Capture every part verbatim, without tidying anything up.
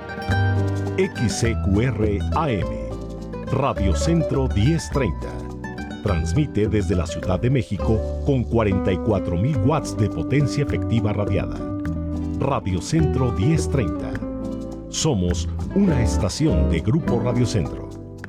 X C Q R A M, Radio Centro diez treinta. Transmite desde la Ciudad de México con cuarenta y cuatro mil watts de potencia efectiva radiada. Radio Centro diez treinta. Somos una estación de Grupo Radio Centro.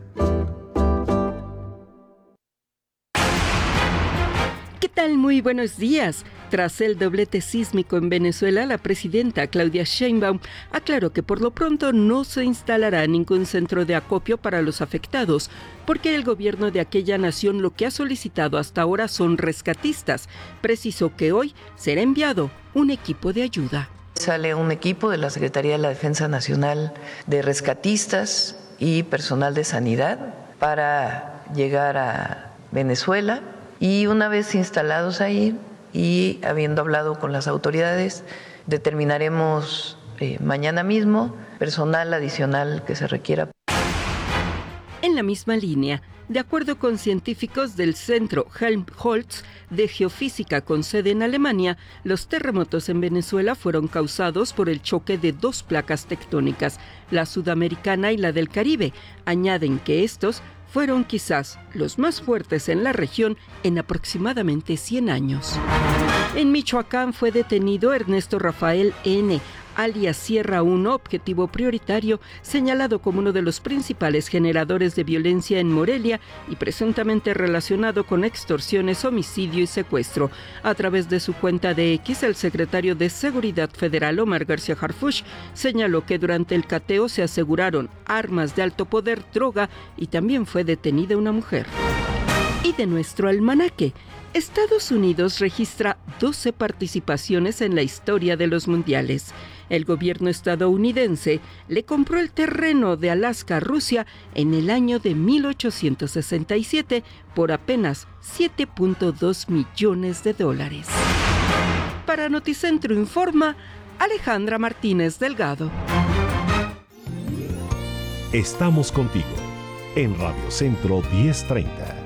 ¿Qué tal? Muy buenos días. Tras el doblete sísmico en Venezuela, la presidenta Claudia Sheinbaum aclaró que por lo pronto no se instalará ningún centro de acopio para los afectados, porque el gobierno de aquella nación lo que ha solicitado hasta ahora son rescatistas. Precisó que hoy será enviado un equipo de ayuda. Sale un equipo de la Secretaría de la Defensa Nacional de rescatistas y personal de sanidad para llegar a Venezuela, y una vez instalados ahí y habiendo hablado con las autoridades, determinaremos eh, mañana mismo personal adicional que se requiera. En la misma línea, de acuerdo con científicos del Centro Helmholtz de Geofísica con sede en Alemania, los terremotos en Venezuela fueron causados por el choque de dos placas tectónicas, la sudamericana y la del Caribe. Añaden que estos fueron quizás los más fuertes en la región en aproximadamente cien años. En Michoacán fue detenido Ernesto Rafael N., alias Sierra uno, objetivo prioritario, señalado como uno de los principales generadores de violencia en Morelia y presuntamente relacionado con extorsiones, homicidio y secuestro. A través de su cuenta de X, el secretario de Seguridad Federal, Omar García Harfuch, señaló que durante el cateo se aseguraron armas de alto poder, droga y también fue detenida una mujer. Y de nuestro almanaque, Estados Unidos registra doce participaciones en la historia de los mundiales. El gobierno estadounidense le compró el terreno de Alaska a Rusia en el año de mil ochocientos sesenta y siete por apenas siete punto dos millones de dólares. Para Noticentro Informa, Alejandra Martínez Delgado. Estamos contigo en Radio Centro diez treinta.